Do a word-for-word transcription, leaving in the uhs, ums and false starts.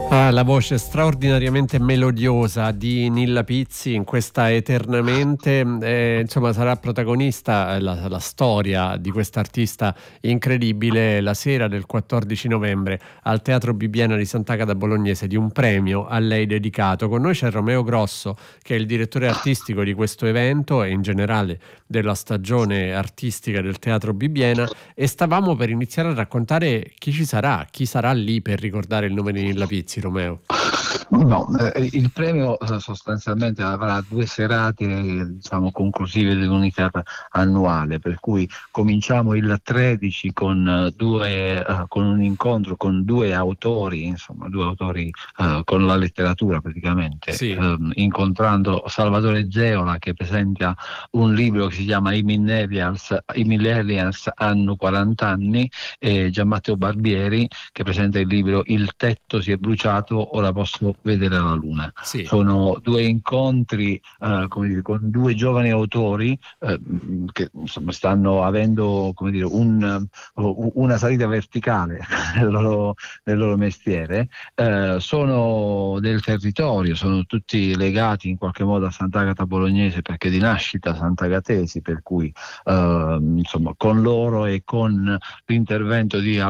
Ah, la voce straordinariamente melodiosa di Nilla Pizzi in questa Eternamente, eh, insomma sarà protagonista eh, la, la storia di quest'artista incredibile la sera del quattordici novembre al Teatro Bibbiena di Sant'Agata Bolognese di un premio a lei dedicato. Con noi c'è Romeo Grosso, che è il direttore artistico di questo evento e in generale della stagione artistica del Teatro Bibbiena, e stavamo per iniziare a raccontare chi ci sarà, chi sarà lì per ricordare il nome di Nilla Pizzi, Romeo. No, eh, il premio eh, sostanzialmente avrà due serate, eh, diciamo, conclusive dell'unità annuale, per cui cominciamo il tredici con, eh, due, eh, con un incontro con due autori, insomma, due autori eh, con la letteratura praticamente, Sì. ehm, incontrando Salvatore Geola, che presenta un libro che si chiama I Millennials, I Millennials hanno quaranta anni, e Gianmatteo Barbieri, che presenta il libro Il tetto si è bruciato, ora posso vedere la luna. Sì. Sono due incontri eh, come dire, con due giovani autori eh, che insomma stanno avendo, come dire, un, una salita verticale nel loro, nel loro mestiere. Eh, sono del territorio, sono tutti legati in qualche modo a Sant'Agata Bolognese, perché di nascita sant'agatesi, per cui eh, insomma con loro e con l'intervento di